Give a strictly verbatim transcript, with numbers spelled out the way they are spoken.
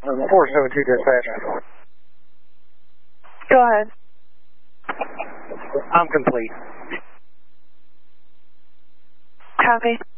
four seven two dispatch. Go ahead. I'm complete. Copy.